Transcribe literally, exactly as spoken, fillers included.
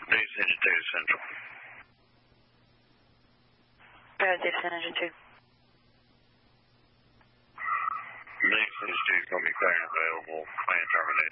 Base Engine two Central. Roger, Davidson Engine two. Base Engine two is going to be clearing available. Plan terminated.